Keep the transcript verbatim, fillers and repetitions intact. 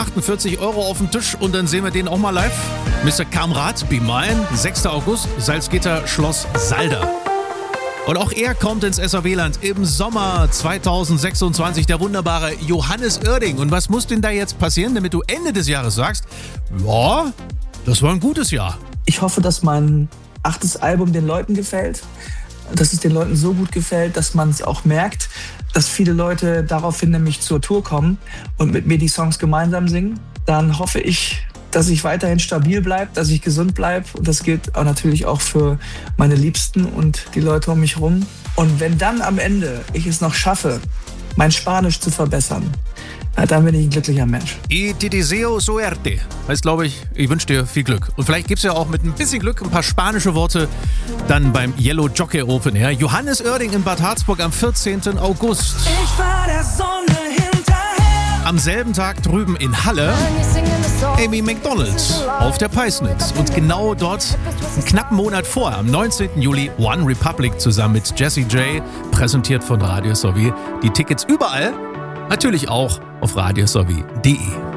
achtundvierzig Euro auf den Tisch und dann sehen wir den auch mal live. Mister Kamrat, Be Mine, sechster August, Salzgitter, Schloss Salda. Und auch er kommt ins S A W-Land im Sommer zweitausendsechsundzwanzig, der wunderbare Johannes Oerding. Und was muss denn da jetzt passieren, damit du Ende des Jahres sagst, ja, das war ein gutes Jahr? Ich hoffe, dass mein achtes Album den Leuten gefällt, dass es den Leuten so gut gefällt, dass man es auch merkt, dass viele Leute daraufhin nämlich zur Tour kommen und mit mir die Songs gemeinsam singen. Dann hoffe ich, dass ich weiterhin stabil bleibe, dass ich gesund bleibe. Und das gilt auch natürlich auch für meine Liebsten und die Leute um mich herum. Und wenn dann am Ende ich es noch schaffe, mein Spanisch zu verbessern, dann bin ich ein glücklicher Mensch. Y te deseo suerte. Heißt, glaube ich, ich wünsche dir viel Glück. Und vielleicht gibt es ja auch mit ein bisschen Glück ein paar spanische Worte dann beim Yellow Jockey Open Air. Johannes Oerding in Bad Harzburg am vierzehnten August. Ich war der Sonne hinterher. Am selben Tag drüben in Halle Amy Macdonald auf der Peisnitz. Und genau dort, einen knappen Monat vor, am neunzehnten Juli, One Republic zusammen mit Jessie J, präsentiert von Radio Sowie. Die Tickets überall, natürlich auch auf radiosowie punkt de.